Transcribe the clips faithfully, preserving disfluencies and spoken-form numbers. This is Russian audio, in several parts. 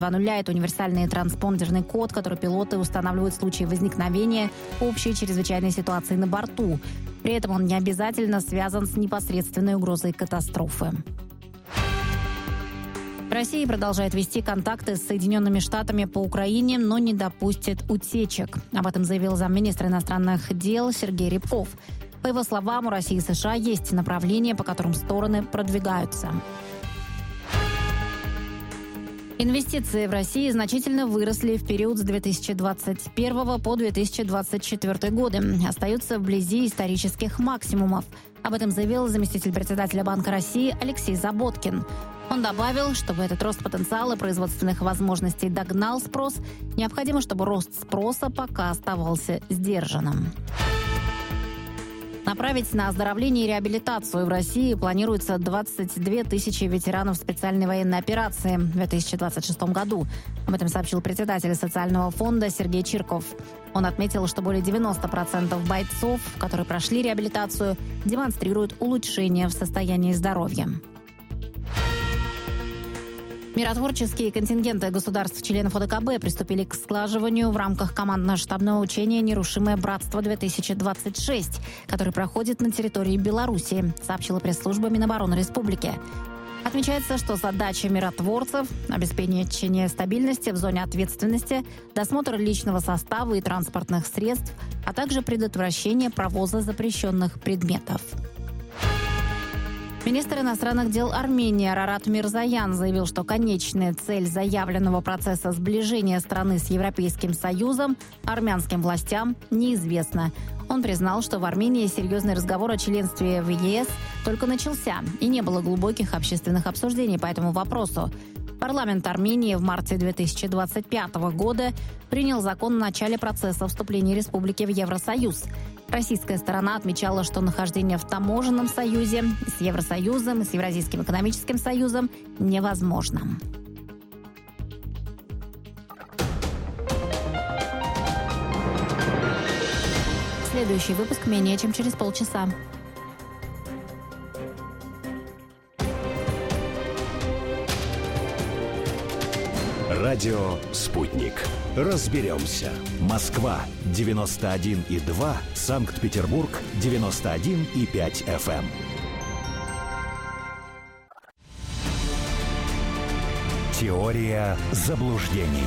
два нуля – это универсальный транспондерный код, который пилоты устанавливают в случае возникновения общей чрезвычайной ситуации на борту. При этом он не обязательно связан с непосредственной угрозой катастрофы. Россия продолжает вести контакты с Соединенными Штатами по Украине, но не допустит утечек. Об этом заявил замминистра иностранных дел Сергей Рябков. По его словам, у России и США есть направления, по которым стороны продвигаются. Инвестиции в России значительно выросли в период с две тысячи двадцать первого по две тысячи двадцать четвёртый годы. Остаются вблизи исторических максимумов. Об этом заявил заместитель председателя Банка России Алексей Заботкин. Он добавил, чтобы этот рост потенциала производственных возможностей догнал спрос, необходимо, чтобы рост спроса пока оставался сдержанным. Направить на оздоровление и реабилитацию в России планируется двадцать две тысячи ветеранов специальной военной операции в две тысячи двадцать шестом году. Об этом сообщил председатель социального фонда Сергей Чирков. Он отметил, что более девяносто процентов бойцов, которые прошли реабилитацию, демонстрируют улучшение в состоянии здоровья. Миротворческие контингенты государств-членов ОДКБ приступили к сглаживанию в рамках командно-штабного учения «Нерушимое братство-две тысячи двадцать шесть», который проходит на территории Беларуси, сообщила пресс-служба Минобороны Республики. Отмечается, что задача миротворцев – обеспечение стабильности в зоне ответственности, досмотр личного состава и транспортных средств, а также предотвращение провоза запрещенных предметов. Министр иностранных дел Армении Арарат Мирзоян заявил, что конечная цель заявленного процесса сближения страны с Европейским Союзом армянским властям неизвестна. Он признал, что в Армении серьезный разговор о членстве в ЕС только начался, и не было глубоких общественных обсуждений по этому вопросу. Парламент Армении в марте две тысячи двадцать пятого года принял закон о начале процесса вступления республики в Евросоюз. Российская сторона отмечала, что нахождение в таможенном союзе с Евросоюзом и с Евразийским экономическим союзом невозможно. Следующий выпуск менее чем через полчаса. Радио «Спутник». Разберемся. Москва девяносто один и два, Санкт-Петербург девяносто один и пять эф эм. Теория заблуждений.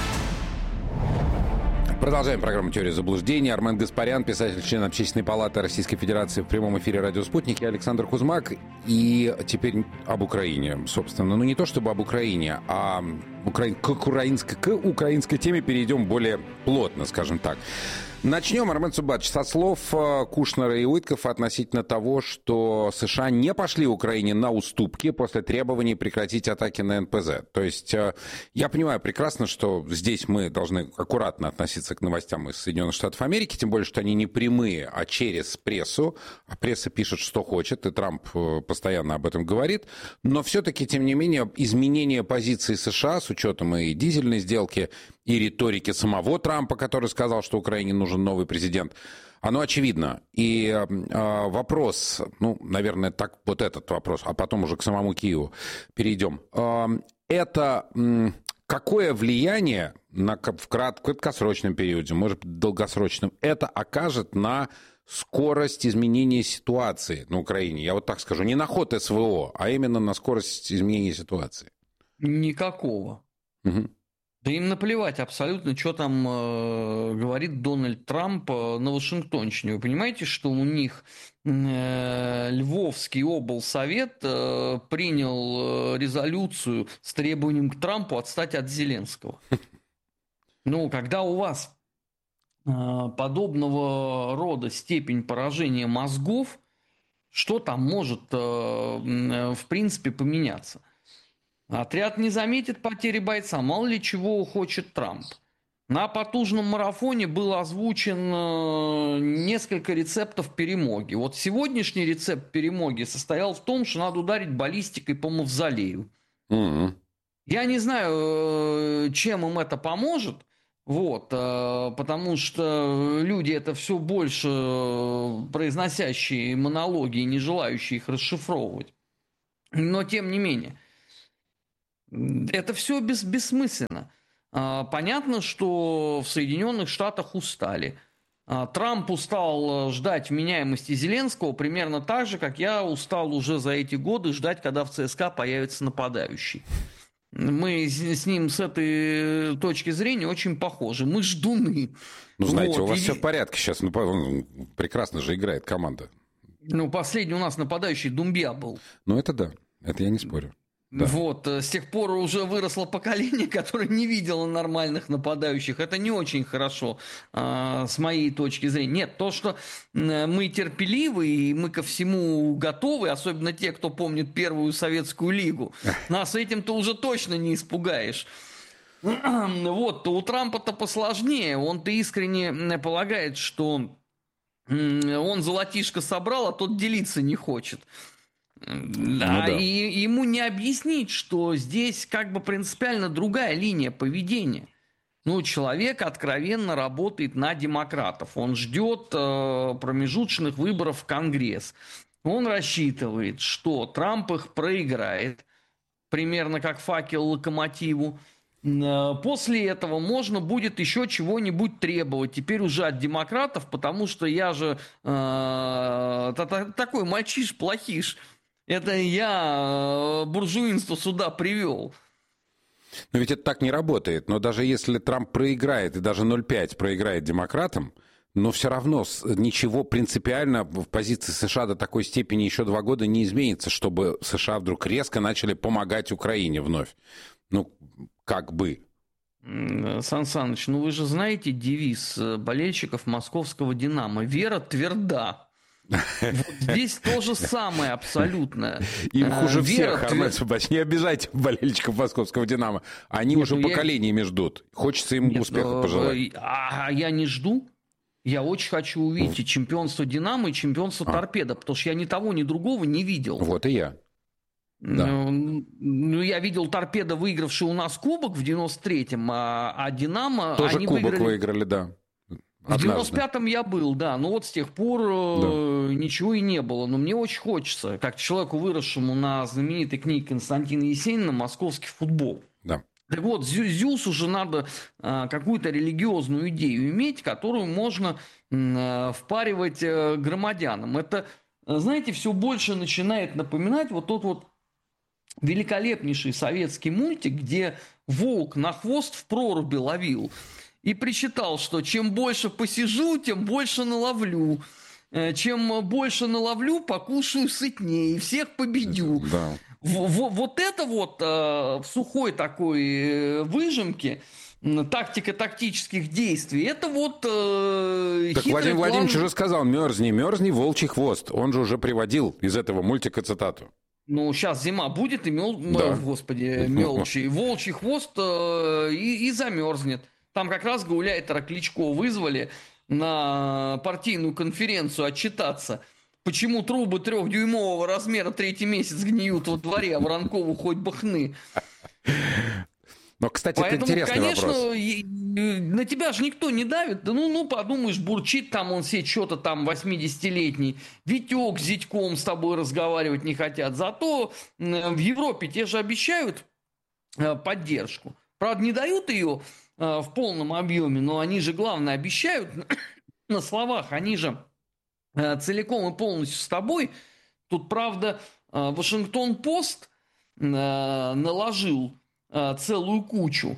Продолжаем программу «Теория заблуждений». Армен Гаспарян, писатель, член Общественной палаты Российской Федерации, в прямом эфире «Радио Спутник», и Александр Кузмак. И теперь об Украине, собственно. Ну, не то чтобы об Украине, а укра... к, украинской... к украинской теме перейдем более плотно, скажем так. Начнем, Армен Субатович, со слов Кушнера и Уиткофа относительно того, что США не пошли Украине на уступки после требований прекратить атаки на эн пэ зэ. То есть я понимаю прекрасно, что здесь мы должны аккуратно относиться к новостям из Соединенных Штатов Америки, тем более, что они не прямые, а через прессу. А пресса пишет, что хочет, и Трамп постоянно об этом говорит. Но все-таки, тем не менее, изменение позиции США с учетом и дизельной сделки, и риторики самого Трампа, который сказал, что Украине нужен новый президент, оно очевидно. И э, вопрос, ну, наверное, так вот этот вопрос, а потом уже к самому Киеву перейдем. Э, это э, какое влияние на, в краткосрочном периоде, может быть, долгосрочном, это окажет на скорость изменения ситуации на Украине? Я вот так скажу, не на ход эс вэ о, а именно на скорость изменения ситуации. Никакого. Угу. Да им наплевать абсолютно, что там э, говорит Дональд Трамп э, на Вашингтонщине. Вы понимаете, что у них э, Львовский облсовет э, принял э, резолюцию с требованием к Трампу отстать от Зеленского. Ну, когда у вас э, подобного рода степень поражения мозгов, что там может, э, э, в принципе, поменяться? Отряд не заметит потери бойца, мало ли чего хочет Трамп. На потужном марафоне был озвучен несколько рецептов перемоги. Вот сегодняшний рецепт перемоги состоял в том, что надо ударить баллистикой по мавзолею. Mm-hmm. Я не знаю, чем им это поможет, вот, потому что люди это все больше произносящие монологи и не желающие их расшифровывать. Но тем не менее. Это все бес, бессмысленно. Понятно, что в Соединенных Штатах устали. Трамп устал ждать вменяемости Зеленского примерно так же, как я устал уже за эти годы ждать, когда в ЦСКА появится нападающий. Мы с ним с этой точки зрения очень похожи. Мы ждуны. Ну, знаете, вот. у вас И... все в порядке сейчас. Ну, прекрасно же играет команда. Ну, последний у нас нападающий Думбия был. Ну, это да. Это я не спорю. Да. Вот, с тех пор уже выросло поколение, которое не видело нормальных нападающих. Это не очень хорошо, э, с моей точки зрения. Нет, то, что мы терпеливы и мы ко всему готовы, особенно те, кто помнит Первую Советскую Лигу, нас этим-то уже точно не испугаешь. Вот, то у Трампа-то посложнее. Он-то искренне полагает, что он золотишко собрал, а тот делиться не хочет. Да, ну, да, и ему не объяснить, что здесь как бы принципиально другая линия поведения. Ну, человек откровенно работает на демократов. Он ждет э, промежуточных выборов в Конгресс. Он рассчитывает, что Трамп их проиграет, примерно как факел локомотиву. Э, после этого можно будет еще чего-нибудь требовать. Теперь уже от демократов, потому что я же э, такой мальчиш-плохиш. Это я буржуинство сюда привел. Но ведь это так не работает. Но даже если Трамп проиграет, и даже ноль пять проиграет демократам, но все равно ничего принципиально в позиции США до такой степени еще два года не изменится, чтобы США вдруг резко начали помогать Украине вновь. Ну, как бы. Сан Саныч, ну вы же знаете девиз болельщиков московского «Динамо». Вера тверда. Вот здесь то же самое абсолютно. Им хуже Вера всех, твер... Армен Сабач. Не обижайте болельщиков московского «Динамо». Они Нет, уже ну поколениями я... ждут. Хочется им Нет, успеха но... пожелать. А я не жду. Я очень хочу увидеть и чемпионство «Динамо», и чемпионство а. «Торпедо», потому что я ни того, ни другого не видел. Вот и я. Да. Ну, ну, я видел «Торпедо», выигравший у нас кубок в девяносто третьем, а, а «Динамо» тоже они кубок выиграли... выиграли, да. В девяносто пятом я был, да, но вот с тех пор да. ничего и не было. Но мне очень хочется, как человеку, выросшему на знаменитой книге Константина Есенина «Московский футбол». Да. Так вот, Зюсу же надо а, какую-то религиозную идею иметь, которую можно а, впаривать а, громадянам. Это, знаете, все больше начинает напоминать вот тот вот великолепнейший советский мультик, где волк на хвост в проруби ловил. И причитал, что чем больше посижу, тем больше наловлю. Чем больше наловлю, покушаю сытнее и всех победю. Да. Вот это вот в сухой такой выжимке тактика тактических действий, это вот э, так Владимир план... Владимирович уже сказал: мерзни, мерзни, волчий хвост. Он же уже приводил из этого мультика цитату. Ну, сейчас зима будет, и мел... да. Господи, мелчий. Волчий хвост э, и, и замерзнет. Там как раз Гауляйтера Кличко вызвали на партийную конференцию отчитаться, почему трубы трехдюймового размера третий месяц гниют во дворе, а Воронкову хоть бы хны. Но, кстати, Поэтому, это интересный конечно, вопрос. На тебя же никто не давит. Да ну, ну, подумаешь, бурчит там он все что-то там восьмидесятилетний. Витек с зятьком с тобой разговаривать не хотят. Зато в Европе те же обещают поддержку. Правда, не дают ее в полном объеме, но они же, главное, обещают на словах. Они же целиком и полностью с тобой. Тут, правда, Вашингтон-Пост наложил целую кучу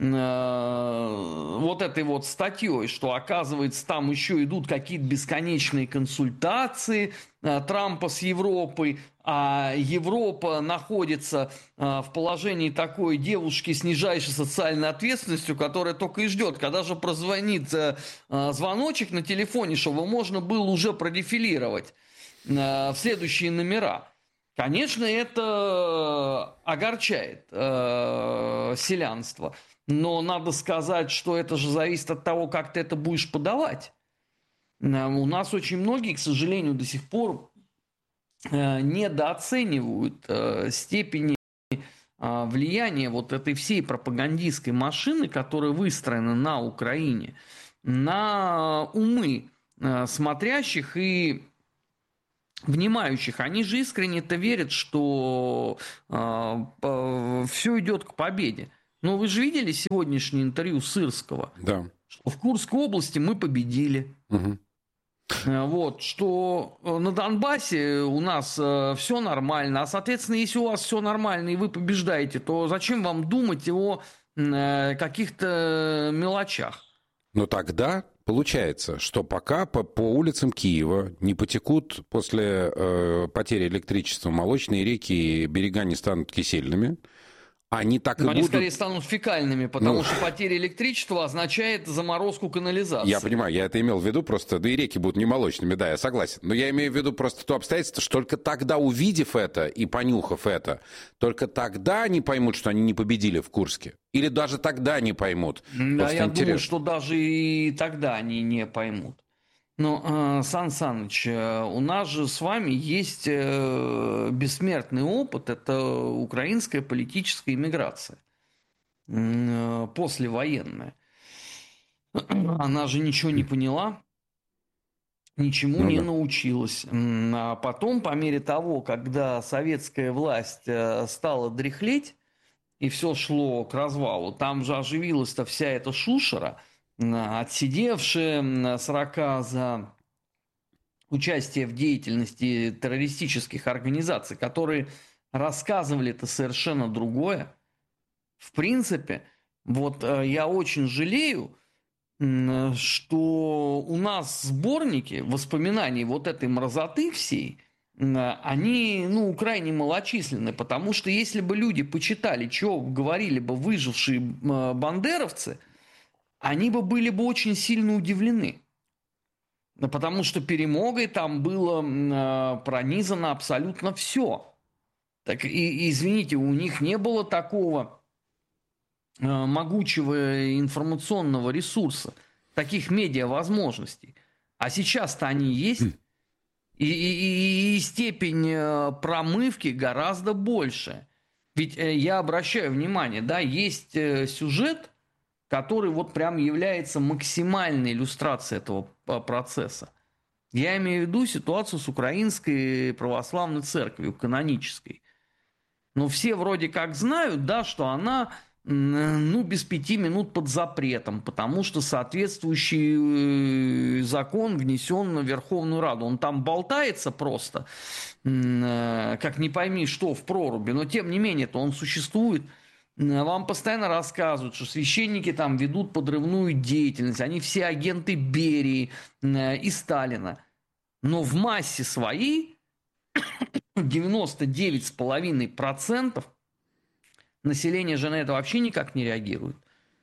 вот этой вот статьей, что, оказывается, там еще идут какие-то бесконечные консультации Трампа с Европой, а Европа находится в положении такой девушки с нижайшей социальной ответственностью, которая только и ждет, когда же прозвонит звоночек на телефоне, чтобы можно было уже продефилировать в следующие номера. Конечно, это огорчает э, селянство, но надо сказать, что это же зависит от того, как ты это будешь подавать. Э, у нас очень многие, к сожалению, до сих пор э, недооценивают э, степени э, влияния вот этой всей пропагандистской машины, которая выстроена на Украине, на умы э, смотрящих и внимающих, они же искренне-то верят, что э, э, все идет к победе. Но вы же видели сегодняшнее интервью Сырского? Да. Что в Курской области мы победили. Угу. Вот, что на Донбассе у нас э, все нормально, а, соответственно, если у вас все нормально и вы побеждаете, то зачем вам думать о э, каких-то мелочах? Но тогда получается, что пока по, по улицам Киева не потекут после э, потери электричества молочные реки и берега не станут кисельными, они так Но и они будут... скорее станут фекальными, потому ну... что потеря электричества означает заморозку канализации. Я понимаю, я это имел в виду просто, да и реки будут не молочными, да, я согласен. Но я имею в виду просто то обстоятельство, что только тогда, увидев это и понюхав это, только тогда они поймут, что они не победили в Курске. Или даже тогда не поймут. Да, просто я интересно. думаю, что даже и тогда они не поймут. Но, Сан Саныч, у нас же с вами есть бессмертный опыт, это украинская политическая иммиграция, послевоенная. Она же ничего не поняла, ничему ну, не да. научилась. А потом, по мере того, когда советская власть стала дряхлеть, и все шло к развалу, там же оживилась-то вся эта шушера, отсидевшие сорока за участие в деятельности террористических организаций, которые рассказывали это совершенно другое. В принципе, вот я очень жалею, что у нас сборники воспоминаний вот этой мразоты всей, они, ну, крайне малочисленны, потому что если бы люди почитали, что говорили бы выжившие бандеровцы, они бы были бы очень сильно удивлены. Потому что перемогой там было э, пронизано абсолютно все. Так, и, и, извините, у них не было такого э, могучего информационного ресурса, таких медиа-возможностей. А сейчас-то они есть. И, и, и степень э, промывки гораздо больше. Ведь э, я обращаю внимание, да, есть э, сюжет, который вот прям является максимальной иллюстрацией этого процесса. Я имею в виду ситуацию с Украинской православной церковью, канонической. Но все вроде как знают, да, что она, ну, без пяти минут под запретом, потому что соответствующий закон внесен на Верховную Раду. Он там болтается просто, как не пойми что, в проруби, но тем не менее-то он существует. Вам постоянно рассказывают, что священники там ведут подрывную деятельность, они все агенты Берии и Сталина. Но в массе своей девяносто девять целых пять десятых процента населения же на это вообще никак не реагирует.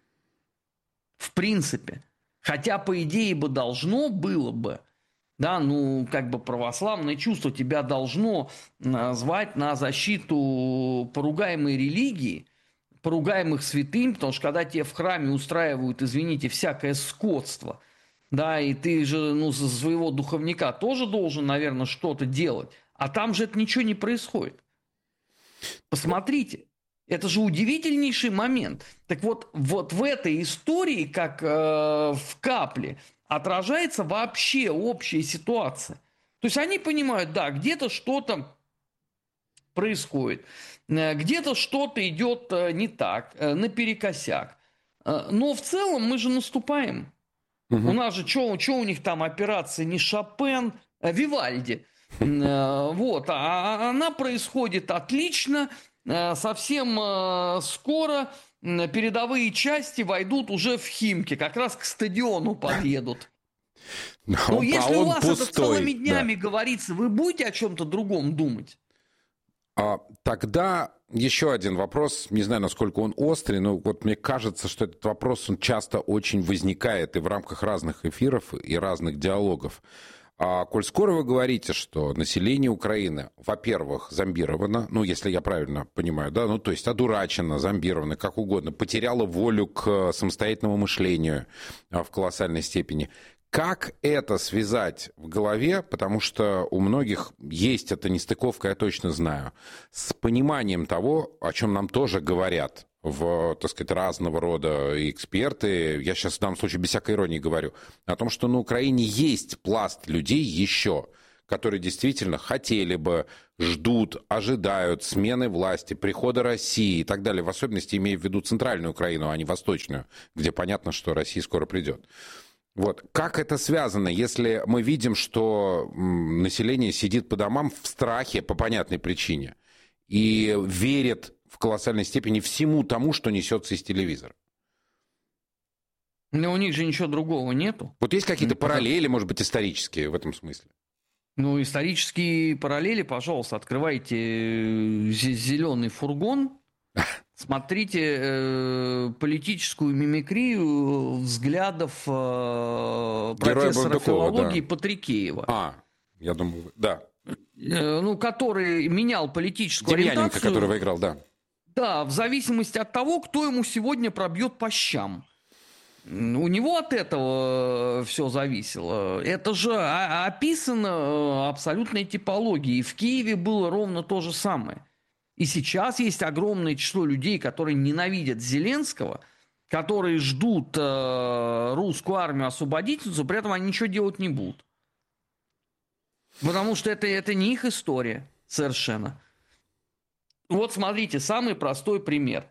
В принципе. Хотя, по идее, бы должно было бы, да, ну, как бы православное чувство тебя должно звать на защиту поругаемой религии, поругаемых святынь, потому что когда тебе в храме устраивают, извините, всякое скотство, да, и ты же, ну, за своего духовника тоже должен, наверное, что-то делать, а там же это ничего не происходит. Посмотрите, это же удивительнейший момент. Так вот, вот в этой истории, как э, в капле, отражается вообще общая ситуация. То есть они понимают, да, где-то что-то происходит. Где-то что-то идет не так, наперекосяк. Но в целом мы же наступаем. Угу. У нас же, что у них там операция не Шопен, а Вивальди. Вот. А она происходит отлично. Совсем скоро передовые части войдут уже в Химки. Как раз к стадиону подъедут. Но, Но если у вас пустой, это целыми днями да. говорится, вы будете о чем-то другом думать? А, тогда еще один вопрос, не знаю, насколько он острый, но вот мне кажется, что этот вопрос, он часто очень возникает и в рамках разных эфиров, и разных диалогов. А, коль скоро вы говорите, что население Украины, во-первых, зомбировано, ну, если я правильно понимаю, да, ну, то есть одурачено, зомбировано, как угодно, потеряло волю к самостоятельному мышлению а, в колоссальной степени. Как это связать в голове, потому что у многих есть эта нестыковка, я точно знаю, с пониманием того, о чем нам тоже говорят в, так сказать, разного рода эксперты, я сейчас в данном случае без всякой иронии говорю, о том, что на Украине есть пласт людей еще, которые действительно хотели бы, ждут, ожидают смены власти, прихода России и так далее, в особенности имея в виду центральную Украину, а не восточную, где понятно, что Россия скоро придет. Вот. Как это связано, если мы видим, что население сидит по домам в страхе по понятной причине и верит в колоссальной степени всему тому, что несется из телевизора? Но у них же ничего другого нету. Вот есть какие-то ну, параллели, может быть, исторические в этом смысле? Ну, исторические параллели, пожалуйста, открывайте зеленый фургон, смотрите э, политическую мимикрию взглядов э, профессора филологии да. Патрикеева. А, я думаю, да. Э, ну, который менял политическую Демьяненко, ориентацию. который выиграл, да. Да, в зависимости от того, кто ему сегодня пробьет по щам. У него от этого все зависело. Это же описано абсолютной типологией. И в Киеве было ровно то же самое. И сейчас есть огромное число людей, которые ненавидят Зеленского, которые ждут русскую армию освободительницу, при этом они ничего делать не будут. Потому что это, это не их история совершенно. Вот смотрите, самый простой пример.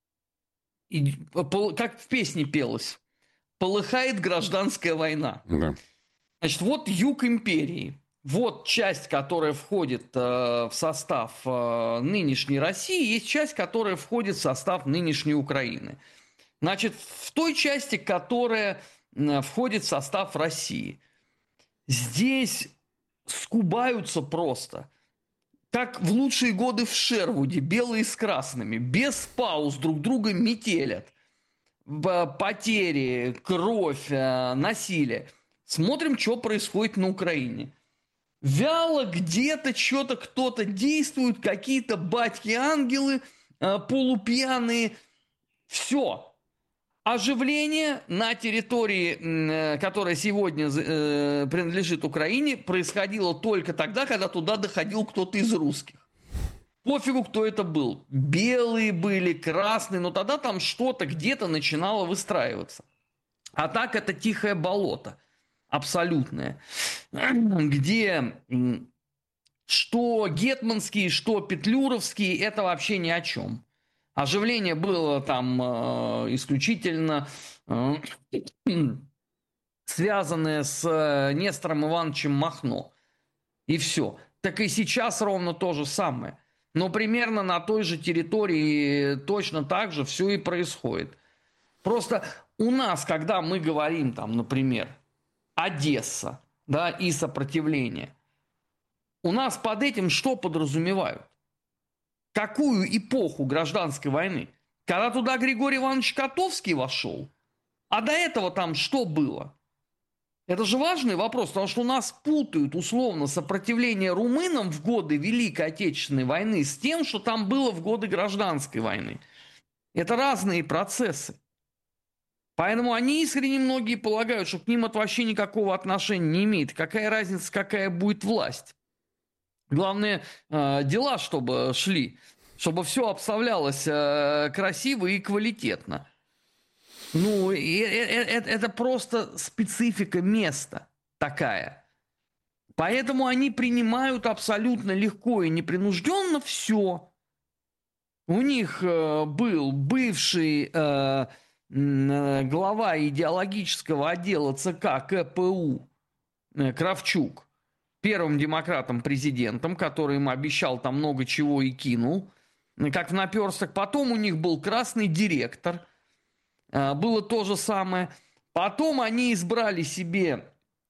И, как в песне пелось, полыхает гражданская война. Да. Значит, вот юг империи. Вот часть, которая входит э, в состав э, нынешней России, есть часть, которая входит в состав нынешней Украины. Значит, в той части, которая э, входит в состав России, здесь скубаются просто. Как в лучшие годы в Шервуде, белые с красными, без пауз друг друга метелят. Потери, кровь, насилие. Смотрим, что происходит на Украине. Вяло где-то что-то кто-то действует, какие-то батьки-ангелы полупьяные. Все. Оживление на территории, которая сегодня принадлежит Украине, происходило только тогда, когда туда доходил кто-то из русских. Пофигу, кто это был. Белые были, красные, но тогда там что-то где-то начинало выстраиваться. А так это тихое болото. Абсолютное. Где что гетманские, что петлюровские, это вообще ни о чем. Оживление было там э, исключительно э, связанное с э, Нестором Ивановичем Махно. И все. Так и сейчас ровно то же самое. Но примерно на той же территории точно так же все и происходит. Просто у нас, когда мы говорим, там, например, Одесса, да, и сопротивление, у нас под этим что подразумевают? Какую эпоху гражданской войны? Когда туда Григорий Иванович Котовский вошел? А до этого там что было? Это же важный вопрос, потому что у нас путают условно сопротивление румынам в годы Великой Отечественной войны с тем, что там было в годы гражданской войны. Это разные процессы. Поэтому они искренне многие полагают, что к ним это вообще никакого отношения не имеет. Какая разница, какая будет власть? Главное, э, дела, чтобы шли, чтобы все обставлялось э, красиво и квалитетно. Ну, и, и, и, это просто специфика места такая. Поэтому они принимают абсолютно легко и непринужденно все. У них э, был бывший э, э, глава идеологического отдела ЦК КПУ э, Кравчук, первым демократом-президентом, который им обещал там много чего и кинул, как в наперсток. Потом у них был красный директор, было то же самое. Потом они избрали себе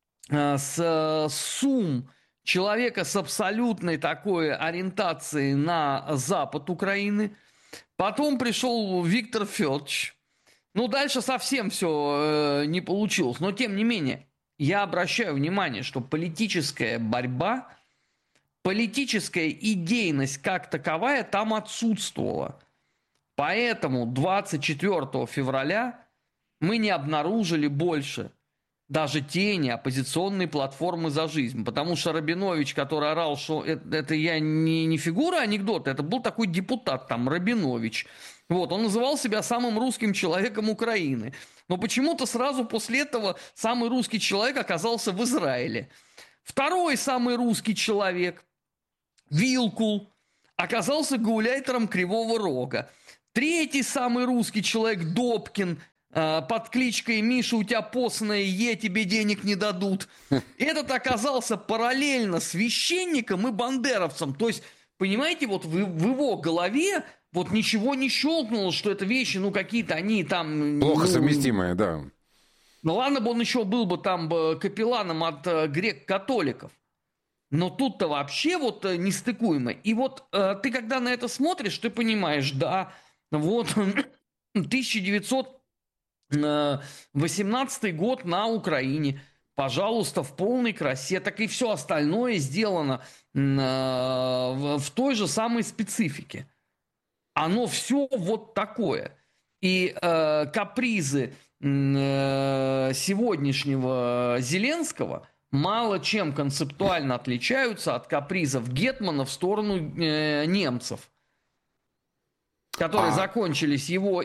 с СУМ человека с абсолютной такой ориентацией на запад Украины. Потом пришел Виктор Федорович. Ну, дальше совсем все не получилось, но тем не менее. Я обращаю внимание, что политическая борьба, политическая идейность как таковая там отсутствовала. Поэтому двадцать четвёртого февраля мы не обнаружили больше даже тени оппозиционной платформы «За жизнь». Потому что Рабинович, который орал, что это, это я не, не фигура анекдота, это был такой депутат там, Рабинович. Вот, он называл себя самым русским человеком Украины. Но почему-то сразу после этого самый русский человек оказался в Израиле. Второй самый русский человек, Вилкул, оказался гауляйтером Кривого Рога. Третий самый русский человек, Добкин, под кличкой «Миша, у тебя постное Е, тебе денег не дадут». Этот оказался параллельно священником и бандеровцем. То есть, понимаете, вот в, в его голове вот ничего не щелкнуло, что это вещи, ну, какие-то они там... Плохо ну, совместимые, да. Ну, ладно бы он еще был бы там капелланом от грек-католиков. Но тут-то вообще вот нестыкуемо. И вот ты, когда на это смотришь, ты понимаешь, да, вот тысяча девятьсот восемнадцатый год на Украине, пожалуйста, в полной красе, так и все остальное сделано в той же самой специфике. Оно все вот такое. И э, капризы э, сегодняшнего Зеленского мало чем концептуально отличаются от капризов Гетмана в сторону э, немцев, которые а. закончились его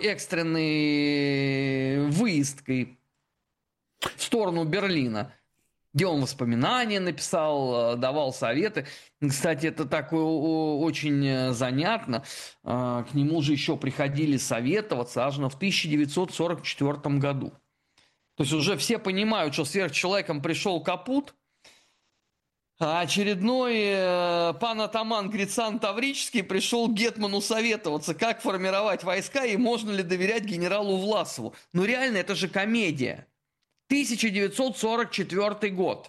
экстренной выездкой в сторону Берлина, где он воспоминания написал, давал советы. Кстати, это такое очень занятно. К нему же еще приходили советоваться аж в тысяча девятьсот сорок четвёртом году. То есть уже все понимают, что сверхчеловеком пришел Капут, а очередной э, пан атаман Грицан Таврический пришел к Гетману советоваться, как формировать войска и можно ли доверять генералу Власову. Ну реально, это же комедия. тысяча девятьсот сорок четвёртый год.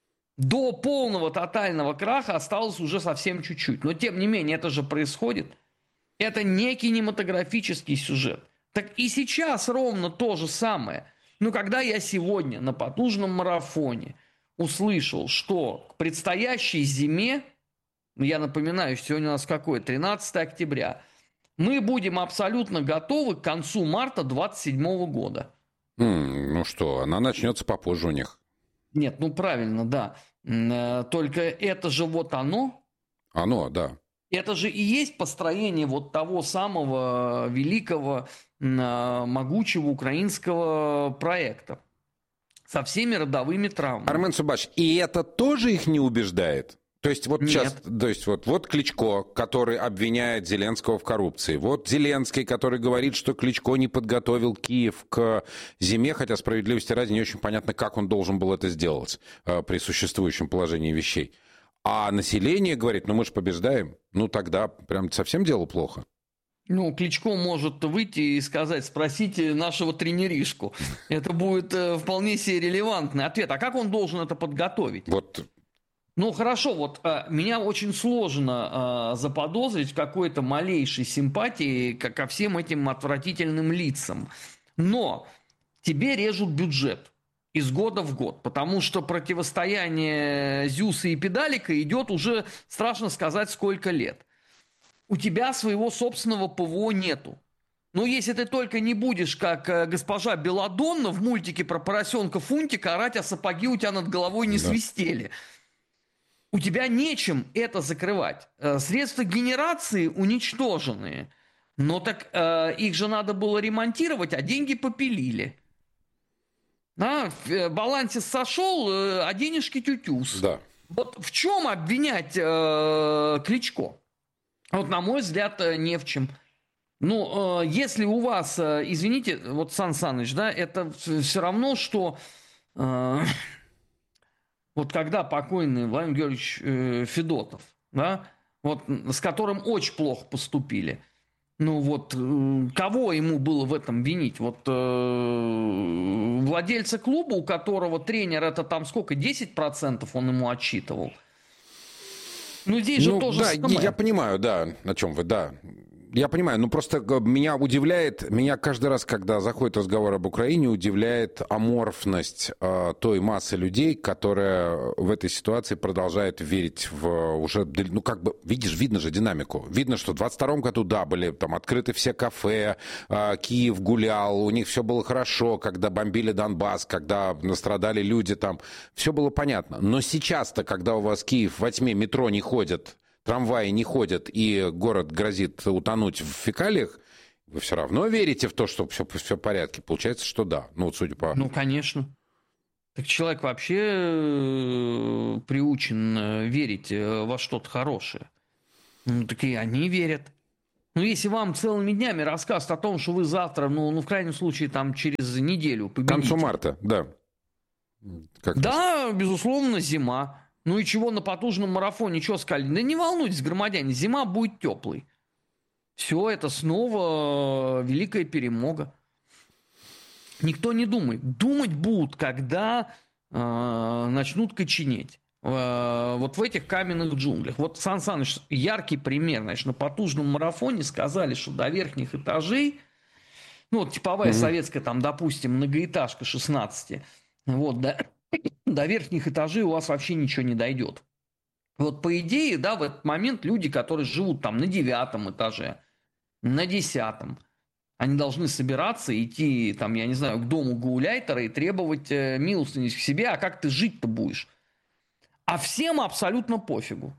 До полного тотального краха осталось уже совсем чуть-чуть. Но тем не менее, это же происходит. Это не кинематографический сюжет. Так и сейчас ровно то же самое. Но когда я сегодня на потужном марафоне услышал, что к предстоящей зиме, я напоминаю, сегодня у нас какое? тринадцатое октября, мы будем абсолютно готовы к концу марта двадцать седьмого года. Mm, ну что, она начнется попозже у них. Нет, ну правильно, да. Только это же вот оно. Оно, да. Это же и есть построение вот того самого великого, могучего украинского проекта. Со всеми родовыми травмами. Армен Субач, и это тоже их не убеждает? То есть вот Нет. сейчас, то есть вот, вот Кличко, который обвиняет Зеленского в коррупции. Вот Зеленский, который говорит, что Кличко не подготовил Киев к зиме, хотя справедливости ради не очень понятно, как он должен был это сделать э, при существующем положении вещей. А население говорит, ну мы же побеждаем, ну тогда прям совсем дело плохо. Ну, Кличко может выйти и сказать, спросите нашего тренеришку. Это будет э, вполне себе релевантный ответ. А как он должен это подготовить? Вот. Ну, хорошо, вот э, меня очень сложно э, заподозрить в какой-то малейшей симпатии ко, ко всем этим отвратительным лицам. Но тебе режут бюджет из года в год, потому что противостояние Зюса и Педалика идет уже, страшно сказать, сколько лет. У тебя своего собственного ПВО нету. Но если ты только не будешь, как госпожа Беладонна в мультике про поросенка Фунтика, орать, а сапоги у тебя над головой не да. свистели. У тебя нечем это закрывать. Средства генерации уничтоженные. Но так э, их же надо было ремонтировать, а деньги попилили. Да? В балансе сошел, а денежки тютюс. Да. Вот в чем обвинять э, Кличко? Вот, на мой взгляд, не в чем. Ну, э, если у вас, э, извините, вот Сан Саныч, да, это все равно, что э, вот когда покойный Владимир Георгиевич э, Федотов, да, вот с которым очень плохо поступили, ну вот э, кого ему было в этом винить? Вот э, владельца клуба, у которого тренер это там сколько, десять процентов он ему отчитывал? Ну, здесь ну, же тоже да, самое. Я понимаю, да, о чем вы, да. Я понимаю, но просто меня удивляет, меня каждый раз, когда заходит разговор об Украине, удивляет аморфность э, той массы людей, которая в этой ситуации продолжает верить в уже, ну как бы, видишь, видно же динамику. Видно, что в двадцать втором году, да, были там открыты все кафе, э, Киев гулял, у них все было хорошо, когда бомбили Донбасс, когда настрадали люди там, все было понятно. Но сейчас-то, когда у вас Киев во тьме, метро не ходит, трамваи не ходят, и город грозит утонуть в фекалиях, вы все равно верите в то, что все, все в порядке? Получается, что да. Ну, вот судя по... Ну, конечно. Так человек вообще приучен верить во что-то хорошее. Ну, так и они верят. Ну, если вам целыми днями рассказывают о том, что вы завтра, ну, ну в крайнем случае, там, через неделю победите. К концу марта, да. Как да, раз? Безусловно, зима. Ну и чего на потужном марафоне, что сказали? Да не волнуйтесь, громадяне, зима будет теплой. Все, это снова великая перемога. Никто не думает. Думать будут, когда э, начнут коченеть. Э, вот в этих каменных джунглях. Вот, Сан Саныч, яркий пример. Значит, на потужном марафоне сказали, что до верхних этажей, ну, вот типовая mm-hmm. советская, там, допустим, многоэтажка шестнадцать, вот, до, до верхних этажей у вас вообще ничего не дойдет. Вот, по идее, да, в этот момент люди, которые живут там на девятом этаже, на десятом, они должны собираться, идти, там, я не знаю, к дому гауляйтера и требовать э, милостыню к себе, а как ты жить-то будешь? А всем абсолютно пофигу.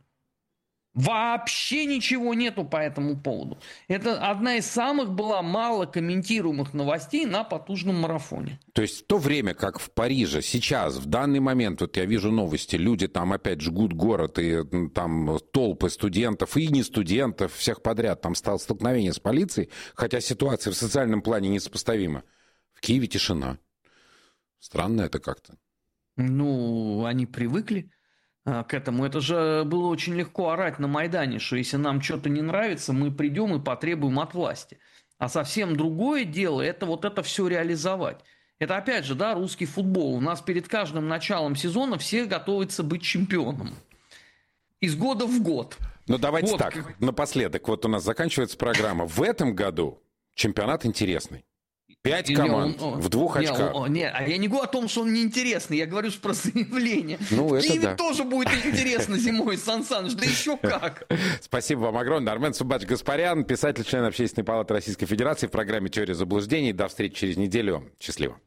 Вообще ничего нету по этому поводу. Это одна из самых была мало комментируемых новостей на потужном марафоне. То есть в то время, как в Париже, сейчас, в данный момент, вот я вижу новости, люди там опять жгут город, и там толпы студентов и не студентов, всех подряд, там стало столкновение с полицией, хотя ситуация в социальном плане несопоставима. В Киеве тишина. Странно это как-то. Ну, они привыкли к этому. Это же было очень легко орать на Майдане, что если нам что-то не нравится, мы придем и потребуем от власти. А совсем другое дело, это вот это все реализовать. Это опять же, да, русский футбол. У нас перед каждым началом сезона все готовятся быть чемпионом. Из года в год. Ну давайте вот. Так, напоследок, вот у нас заканчивается программа. В этом году чемпионат интересный. Пять команд не, он, в двух не, очках. Он, не, а я не говорю о том, что он неинтересный, я говорю про заявление. Ну, в это Киеве да. тоже будет интересно зимой, Сан Саныч, да еще как. Спасибо вам огромное. Армен Суббатч-Гаспарян, писатель, член Общественной палаты Российской Федерации в программе «Теория заблуждений». До встречи через неделю. Счастливо.